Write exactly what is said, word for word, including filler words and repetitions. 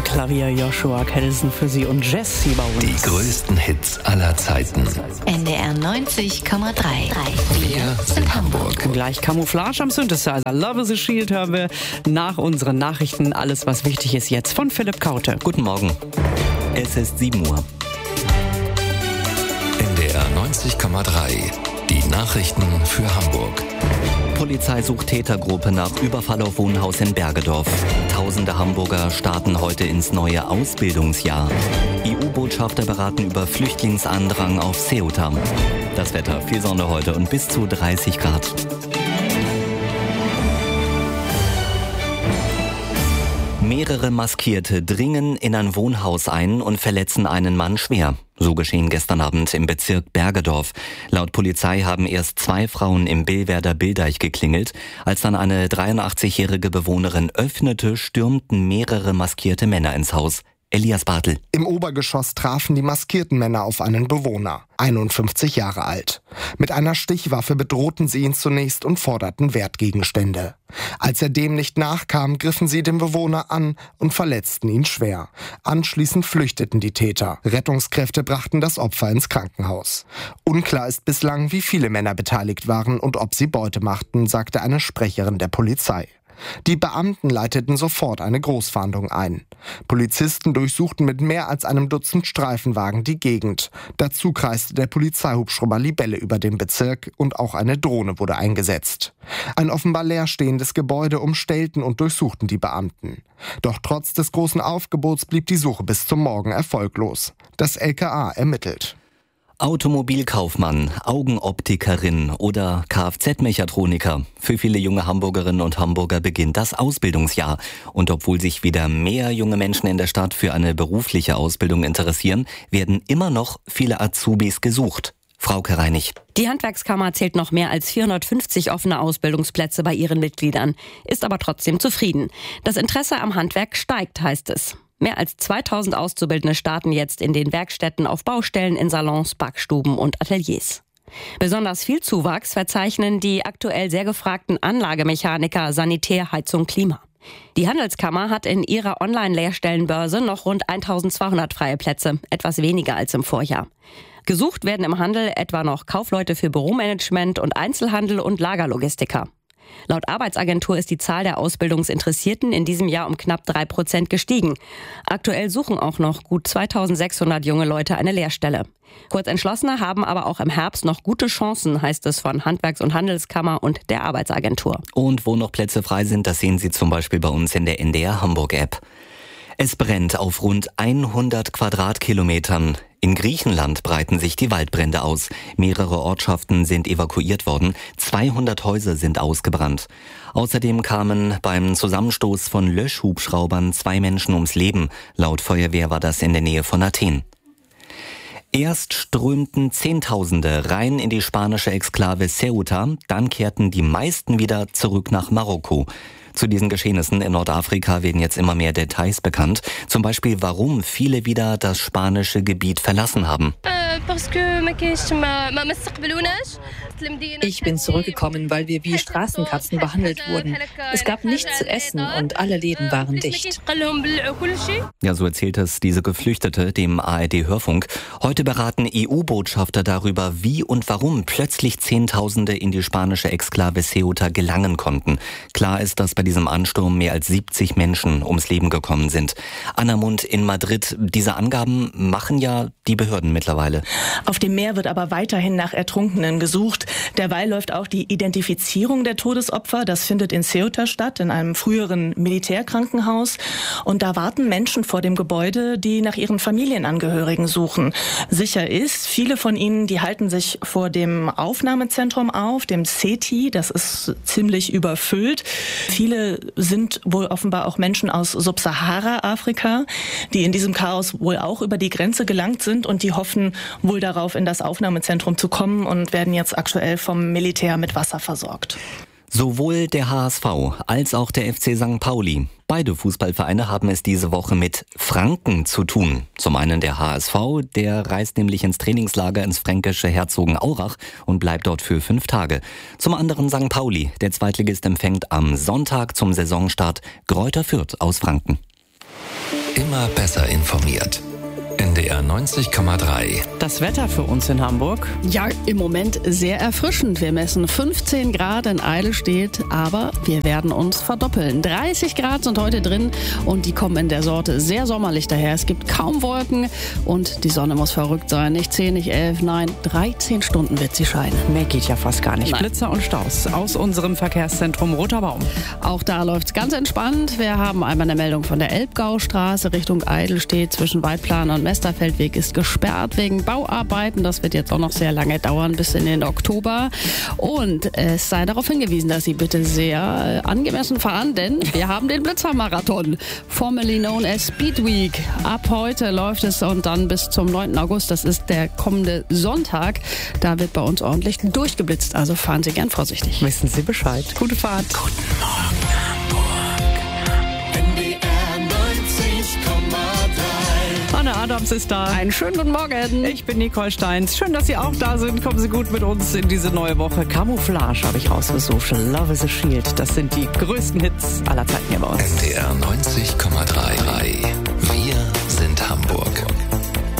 Klavier Joshua Kadison für Sie und Jess hier bei uns. Die größten Hits aller Zeiten. N D R neunzig Komma drei. Wir sind Hamburg. Gleich Camouflage am Synthesizer. Love is a Shield hören wir nach unseren Nachrichten. Alles, was wichtig ist jetzt von Philipp Kaute. Guten Morgen. Es ist sieben Uhr. N D R neunzig Komma drei. Die Nachrichten für Hamburg. Polizei sucht Tätergruppe nach Überfall auf Wohnhaus in Bergedorf. Tausende Hamburger starten heute ins neue Ausbildungsjahr. E U-Botschafter beraten über Flüchtlingsandrang auf Ceuta. Das Wetter, viel Sonne heute und bis zu dreißig Grad. Mehrere Maskierte dringen in ein Wohnhaus ein und verletzen einen Mann schwer. So geschehen gestern Abend im Bezirk Bergedorf. Laut Polizei haben erst zwei Frauen im Billwerder Bildeich geklingelt. Als dann eine dreiundachtzigjährige Bewohnerin öffnete, stürmten mehrere maskierte Männer ins Haus. Elias Bartel. Im Obergeschoss trafen die maskierten Männer auf einen Bewohner, einundfünfzig Jahre alt. Mit einer Stichwaffe bedrohten sie ihn zunächst und forderten Wertgegenstände. Als er dem nicht nachkam, griffen sie den Bewohner an und verletzten ihn schwer. Anschließend flüchteten die Täter. Rettungskräfte brachten das Opfer ins Krankenhaus. Unklar ist bislang, wie viele Männer beteiligt waren und ob sie Beute machten, sagte eine Sprecherin der Polizei. Die Beamten leiteten sofort eine Großfahndung ein. Polizisten durchsuchten mit mehr als einem Dutzend Streifenwagen die Gegend. Dazu kreiste der Polizeihubschrauber Libelle über den Bezirk und auch eine Drohne wurde eingesetzt. Ein offenbar leerstehendes Gebäude umstellten und durchsuchten die Beamten. Doch trotz des großen Aufgebots blieb die Suche bis zum Morgen erfolglos. Das L K A ermittelt. Automobilkaufmann, Augenoptikerin oder Kfz-Mechatroniker. Für viele junge Hamburgerinnen und Hamburger beginnt das Ausbildungsjahr. Und obwohl sich wieder mehr junge Menschen in der Stadt für eine berufliche Ausbildung interessieren, werden immer noch viele Azubis gesucht. Frauke Reinig. Die Handwerkskammer zählt noch mehr als vierhundertfünfzig offene Ausbildungsplätze bei ihren Mitgliedern, ist aber trotzdem zufrieden. Das Interesse am Handwerk steigt, heißt es. Mehr als zweitausend Auszubildende starten jetzt in den Werkstätten, auf Baustellen, in Salons, Backstuben und Ateliers. Besonders viel Zuwachs verzeichnen die aktuell sehr gefragten Anlagemechaniker, Sanitär, Heizung, Klima. Die Handelskammer hat in ihrer Online-Lehrstellenbörse noch rund eintausendzweihundert freie Plätze, etwas weniger als im Vorjahr. Gesucht werden im Handel etwa noch Kaufleute für Büromanagement und Einzelhandel und Lagerlogistiker. Laut Arbeitsagentur ist die Zahl der Ausbildungsinteressierten in diesem Jahr um knapp drei Prozent gestiegen. Aktuell suchen auch noch gut zweitausendsechshundert junge Leute eine Lehrstelle. Kurzentschlossene haben aber auch im Herbst noch gute Chancen, heißt es von Handwerks- und Handelskammer und der Arbeitsagentur. Und wo noch Plätze frei sind, das sehen Sie zum Beispiel bei uns in der N D R Hamburg-App. Es brennt auf rund hundert Quadratkilometern. In Griechenland breiten sich die Waldbrände aus. Mehrere Ortschaften sind evakuiert worden. zweihundert Häuser sind ausgebrannt. Außerdem kamen beim Zusammenstoß von Löschhubschraubern zwei Menschen ums Leben. Laut Feuerwehr war das in der Nähe von Athen. Erst strömten Zehntausende rein in die spanische Exklave Ceuta, dann kehrten die meisten wieder zurück nach Marokko. Zu diesen Geschehnissen in Nordafrika werden jetzt immer mehr Details bekannt. Zum Beispiel, warum viele wieder das spanische Gebiet verlassen haben. Ich bin zurückgekommen, weil wir wie Straßenkatzen behandelt wurden. Es gab nichts zu essen und alle Läden waren dicht. Ja, so erzählt es diese Geflüchtete dem A R D-Hörfunk. Heute beraten E U-Botschafter darüber, wie und warum plötzlich Zehntausende in die spanische Exklave Ceuta gelangen konnten. Klar ist, dass bei diesem Ansturm mehr als siebzig Menschen ums Leben gekommen sind. Anna Mund in Madrid, diese Angaben machen ja die Behörden mittlerweile. Auf dem Meer wird aber weiterhin nach Ertrunkenen gesucht. Derweil läuft auch die Identifizierung der Todesopfer. Das findet in Ceuta statt, in einem früheren Militärkrankenhaus. Und da warten Menschen vor dem Gebäude, die nach ihren Familienangehörigen suchen. Sicher ist, viele von ihnen, die halten sich vor dem Aufnahmezentrum auf, dem C E T I. Das ist ziemlich überfüllt. Viele sind wohl offenbar auch Menschen aus Subsahara-Afrika, die in diesem Chaos wohl auch über die Grenze gelangt sind und die hoffen wohl darauf, in das Aufnahmezentrum zu kommen und werden jetzt aktuell vom Militär mit Wasser versorgt. Sowohl der H S V als auch der F C Sankt Pauli. Beide Fußballvereine haben es diese Woche mit Franken zu tun. Zum einen der H S V, der reist nämlich ins Trainingslager ins fränkische Herzogenaurach und bleibt dort für fünf Tage. Zum anderen Sankt Pauli, der Zweitligist empfängt am Sonntag zum Saisonstart Greuther Fürth aus Franken. immer besser informiert. N D R neunzig Komma drei. Das Wetter für uns in Hamburg? Ja, im Moment sehr erfrischend. Wir messen fünfzehn Grad in Eidelstedt, aber wir werden uns verdoppeln. dreißig Grad sind heute drin und die kommen in der Sorte sehr sommerlich daher. Es gibt kaum Wolken und die Sonne muss verrückt sein. Nicht zehn, nicht elf, nein, dreizehn Stunden wird sie scheinen. Mehr geht ja fast gar nicht. Nein. Blitzer und Staus aus unserem Verkehrszentrum Roter Baum. Auch da läuft's ganz entspannt. Wir haben einmal eine Meldung von der Elbgaustraße Richtung Eidelstedt zwischen Weidplan und Westerfeldweg ist gesperrt wegen Bauarbeiten. Das wird jetzt auch noch sehr lange dauern, bis in den Oktober. Und es sei darauf hingewiesen, dass Sie bitte sehr angemessen fahren, denn wir haben den Blitzermarathon, formerly known as Speed Week. Ab heute läuft es und dann bis zum neunten August, das ist der kommende Sonntag. Da wird bei uns ordentlich durchgeblitzt, also fahren Sie gern vorsichtig. Wissen Sie Bescheid. Gute Fahrt. Guten Morgen, Hamburg. N D R neunzig Komma drei. Anne Adams ist da. Einen schönen guten Morgen. Ich bin Nicole Steins. Schön, dass Sie auch da sind. Kommen Sie gut mit uns in diese neue Woche. Camouflage habe ich rausgesucht. Love is a Shield. Das sind die größten Hits aller Zeiten hier bei uns. N D R neunzig Komma drei. Wir sind Hamburg.